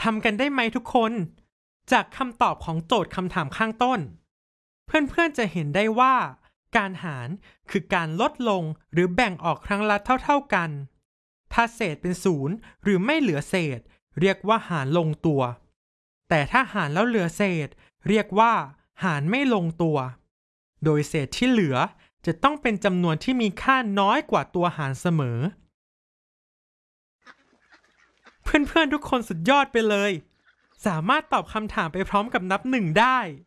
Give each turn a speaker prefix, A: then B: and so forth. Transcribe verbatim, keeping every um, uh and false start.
A: ำกันได้ไหมทุกคนจากคำตอบของโจทย์คำถามข้างต้นเพื่อนๆจะเห็นได้ว่าการหารคือการลดลงหรือแบ่งออกครั้งละเท่าๆกันถ้าเศษเป็นศูนย์หรือไม่เหลือเศษเรียกว่าหารลงตัวแต่ถ้าหารแล้วเหลือเศษเรียกว่าหารไม่ลงตัวโดยเศษที่เหลือจะต้องเป็นจำนวนที่มีค่าน้อยกว่าตัวหารเสมอเพื่อนๆทุกคนสุดยอดไปเลยสามารถตอบคำถามไปพร้อมกับนับหนึ่งได้